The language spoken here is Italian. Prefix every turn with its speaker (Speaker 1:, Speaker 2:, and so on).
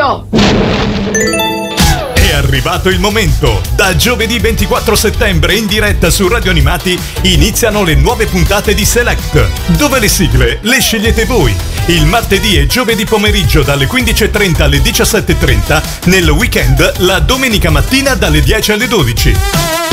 Speaker 1: Ciao!
Speaker 2: È arrivato il momento! Da giovedì 24 settembre in diretta su Radio Animati iniziano le nuove puntate di Select, dove le sigle le scegliete voi. Il martedì e giovedì pomeriggio dalle 15.30 alle 17.30, nel weekend la domenica mattina dalle 10 alle 12.